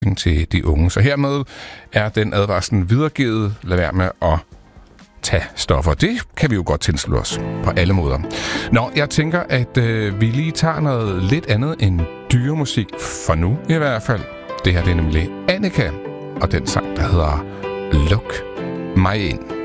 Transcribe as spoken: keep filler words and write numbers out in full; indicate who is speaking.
Speaker 1: til de unge. Så hermed er den advarsel videregivet. Lad være med at tage stoffer. Det kan vi jo godt tilslutte os på alle måder. Nå, jeg tænker, at øh, vi lige tager noget lidt andet end dyremusik, for nu i hvert fald. Det her det er nemlig Annika, og den sang, der hedder Luk mig ind.